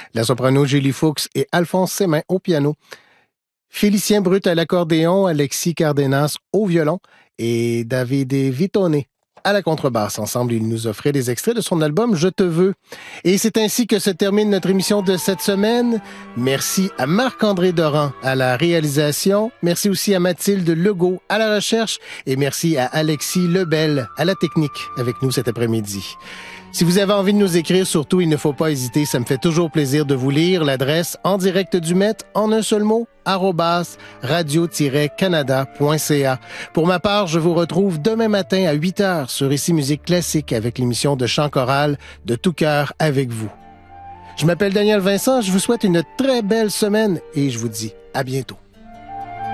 La soprano Julie Fuchs et Alphonse Sémin au piano. Félicien Brut à l'accordéon, Alexis Cardenas au violon et David Vitone à la contrebasse. Ensemble, il nous offrait des extraits de son album « Je te veux ». Et c'est ainsi que se termine notre émission de cette semaine. Merci à Marc-André Doran à la réalisation. Merci aussi à Mathilde Legault à la recherche. Et merci à Alexis Lebel à la technique avec nous cet après-midi. Si vous avez envie de nous écrire, surtout, il ne faut pas hésiter. Ça me fait toujours plaisir de vous lire. L'adresse en direct du Met, en un seul mot, @radio-canada.ca. Pour ma part, je vous retrouve demain matin à 8h sur Ici Musique Classique avec l'émission de chant choral de tout cœur avec vous. Je m'appelle Daniel Vincent, je vous souhaite une très belle semaine et je vous dis à bientôt.